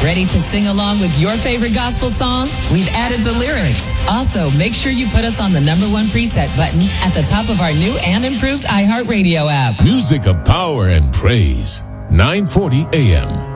Ready to sing along with your favorite gospel song? We've added the lyrics. Also, make sure you put us on the #1 preset button at the top of our new and improved iHeartRadio app. Music of power and praise. 940 AM.